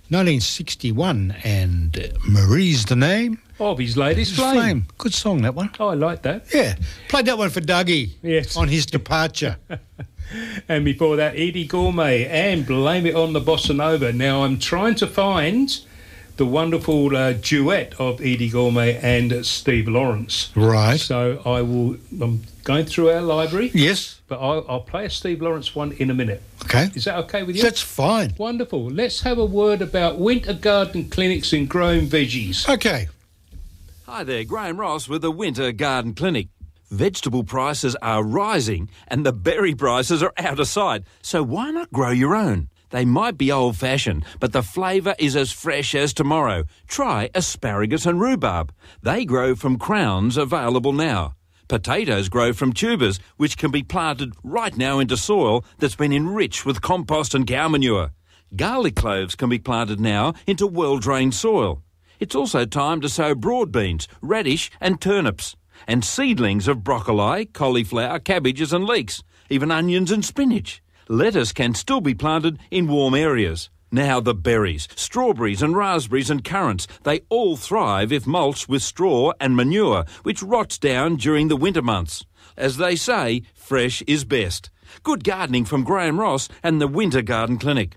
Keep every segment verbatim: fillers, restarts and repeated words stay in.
nineteen sixty-one, and uh, Marie's the name. Of his latest flame. Flame. Good song, that one. Oh, I like that. Yeah. Played that one for Dougie. Yes. On his departure. And before that, Eddie Gourmet and Blame It on the Bossa Nova. Now, I'm trying to find the wonderful uh, duet of Eddie Gourmet and Steve Lawrence. Right. So I will, I'm going through our library. Yes. But I'll, I'll play a Steve Lawrence one in a minute. Okay. Is that okay with you? That's fine. Wonderful. Let's have a word about winter garden clinics and growing veggies. Okay. Hi there, Graham Ross with the Winter Garden Clinic. Vegetable prices are rising and the berry prices are out of sight, so why not grow your own? They might be old-fashioned, but the flavour is as fresh as tomorrow. Try asparagus and rhubarb. They grow from crowns available now. Potatoes grow from tubers, which can be planted right now into soil that's been enriched with compost and cow manure. Garlic cloves can be planted now into well-drained soil. It's also time to sow broad beans, radish and turnips, and seedlings of broccoli, cauliflower, cabbages and leeks, even onions and spinach. Lettuce can still be planted in warm areas. Now the berries, strawberries and raspberries and currants, they all thrive if mulched with straw and manure, which rots down during the winter months. As they say, fresh is best. Good gardening from Graham Ross and the Winter Garden Clinic.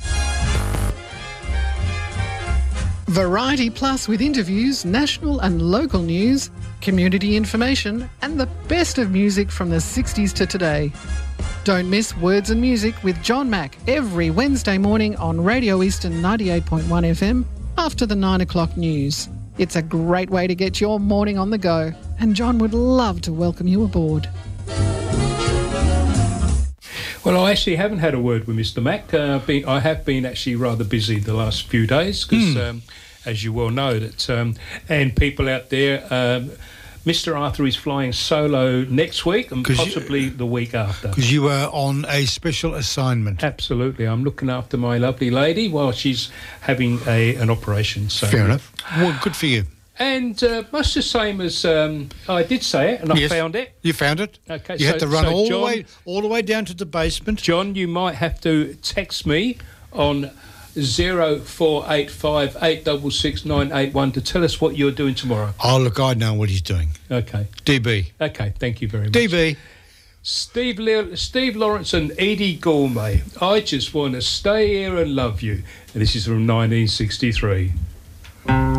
Variety Plus with interviews, national and local news, community information and the best of music from the sixties to today. Don't miss Words and Music with John Mack every Wednesday morning on Radio Eastern ninety-eight point one F M after the nine o'clock news. It's a great way to get your morning on the go, and John would love to welcome you aboard. Well, I actually haven't had a word with Mister Mack. Uh, been, I have been actually rather busy the last few days because, mm. um, as you well know, that um, and people out there, um, Mister Arthur is flying solo next week and possibly you, the week after. Because you were on a special assignment. Absolutely. I'm looking after my lovely lady while she's having a an operation. So fair enough. Well, good for you. And uh, much the same as um, I did say it, and yes, I found it. You found it. Okay, you so, had to run so all John, the way, all the way down to the basement. John, you might have to text me on zero four eight five eight six six nine eight one to tell us what you're doing tomorrow. Oh, look, I know what he's doing. Okay. D B. Okay, thank you very much. D B. Steve, Le- Steve Lawrence and Eddie Gourmet. I just want to stay here and love you. And this is from nineteen sixty-three.